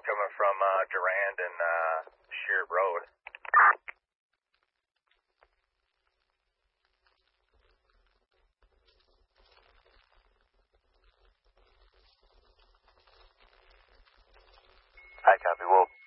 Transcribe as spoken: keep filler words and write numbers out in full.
coming from uh, Durand and uh, Sheard Road. I copy, Wolf.